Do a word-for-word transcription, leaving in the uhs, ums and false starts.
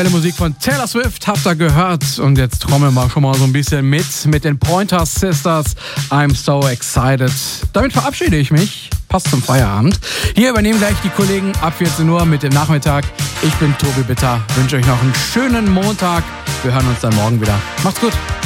Musik von Taylor Swift habt ihr gehört und jetzt trommeln wir schon mal so ein bisschen mit mit den Pointer Sisters. I'm so excited. Damit verabschiede ich mich. Passt zum Feierabend. Hier übernehmen gleich die Kollegen ab vierzehn Uhr mit dem Nachmittag. Ich bin Tobi Bitter. Wünsche euch noch einen schönen Montag. Wir hören uns dann morgen wieder. Macht's gut.